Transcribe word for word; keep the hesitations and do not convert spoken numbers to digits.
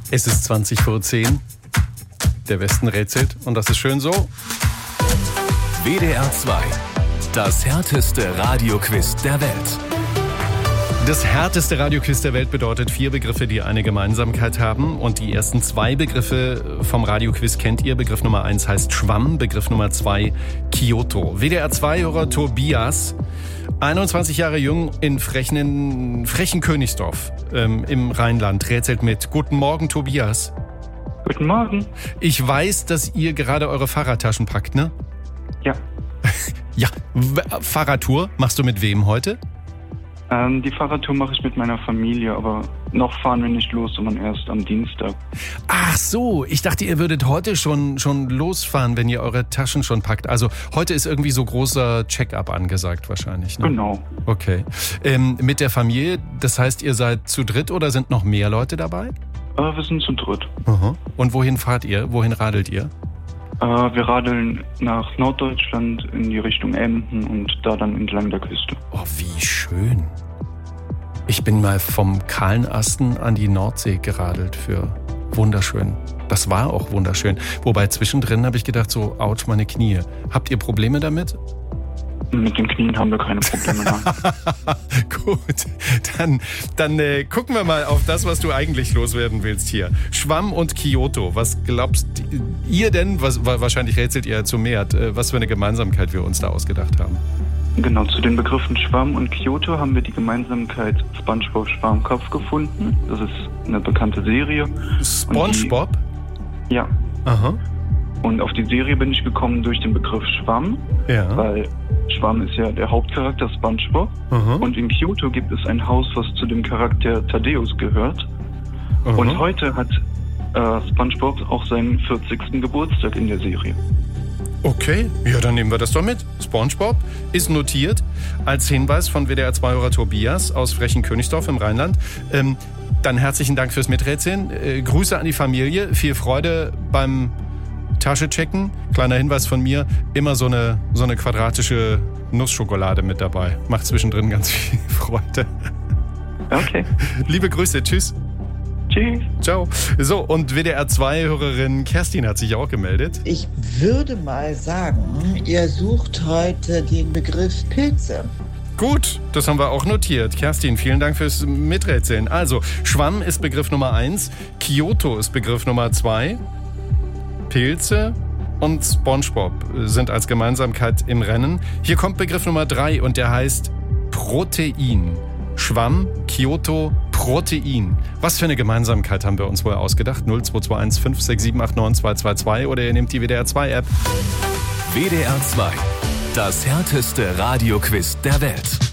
Es ist zwanzig vor zehn. Der Westen rätselt und das ist schön so. W D R zwei. Das härteste Radioquiz der Welt. Das härteste Radioquiz der Welt bedeutet vier Begriffe, die eine Gemeinsamkeit haben. Und die ersten zwei Begriffe vom Radioquiz kennt ihr. Begriff Nummer eins heißt Schwamm, Begriff Nummer zwei Kyoto. W D R zwei-Hörer Tobias, einundzwanzig Jahre jung, in Frechen, Frechen-Königsdorf ähm, im Rheinland, rätselt mit. Guten Morgen, Tobias. Guten Morgen. Ich weiß, dass ihr gerade eure Fahrradtaschen packt, ne? Ja. Ja, Fahrradtour machst du mit wem heute? Ähm, die Fahrradtour mache ich mit meiner Familie, aber noch fahren wir nicht los, sondern erst am Dienstag. Ach so, ich dachte, ihr würdet heute schon, schon losfahren, wenn ihr eure Taschen schon packt. Also heute ist irgendwie so großer Check-up angesagt wahrscheinlich, ne? Genau. Okay. Ähm, mit der Familie, das heißt, ihr seid zu dritt oder sind noch mehr Leute dabei? Äh, wir sind zu dritt. Aha. Und wohin fahrt ihr? Wohin radelt ihr? Äh, wir radeln nach Norddeutschland in die Richtung Emden und da dann entlang der Küste. Oh, wie schön. Ich bin mal vom Kahlenasten an die Nordsee geradelt für wunderschön. Das war auch wunderschön. Wobei zwischendrin habe ich gedacht, so, ouch, meine Knie. Habt ihr Probleme damit? Mit den Knien haben wir keine Probleme. Gut, dann, dann äh, gucken wir mal auf das, was du eigentlich loswerden willst hier. Schwamm und Kyoto. Was glaubst ihr denn, was, wahrscheinlich rätselt ihr zu mehr, was für eine Gemeinsamkeit wir uns da ausgedacht haben? Genau, zu den Begriffen Schwamm und Kyoto haben wir die Gemeinsamkeit SpongeBob Schwarmkopf gefunden. Das ist eine bekannte Serie. SpongeBob? Die, ja. Aha. Und auf die Serie bin ich gekommen durch den Begriff Schwamm, ja. Weil Schwamm ist ja der Hauptcharakter SpongeBob. Aha. Und in Kyoto gibt es ein Haus, was zu dem Charakter Thaddeus gehört. Aha. Und heute hat äh, SpongeBob auch seinen vierzigsten Geburtstag in der Serie. Okay, ja, dann nehmen wir das doch mit. SpongeBob ist notiert als Hinweis von W D R zwei-Hörer Tobias aus Frechen-Königsdorf im Rheinland. Ähm, dann herzlichen Dank fürs Miträtseln. Äh, Grüße an die Familie. Viel Freude beim Tasche checken. Kleiner Hinweis von mir, immer so eine, so eine quadratische Nussschokolade mit dabei. Macht zwischendrin ganz viel Freude. Okay. Liebe Grüße, tschüss. Tschüss. Ciao. So, und W D R zwei-Hörerin Kerstin hat sich auch gemeldet. Ich würde mal sagen, ihr sucht heute den Begriff Pilze. Gut, das haben wir auch notiert. Kerstin, vielen Dank fürs Miträtseln. Also, Schwamm ist Begriff Nummer eins, Kyoto ist Begriff Nummer zwei, Pilze und SpongeBob sind als Gemeinsamkeit im Rennen. Hier kommt Begriff Nummer drei und der heißt Protein. Schwamm, Kyoto, Protein. Was für eine Gemeinsamkeit haben wir uns wohl ausgedacht? null zwei zwei eins fünf sechs sieben acht neun zwei zwei zwei oder ihr nehmt die W D R zwei App. W D R zwei. Das härteste Radioquiz der Welt.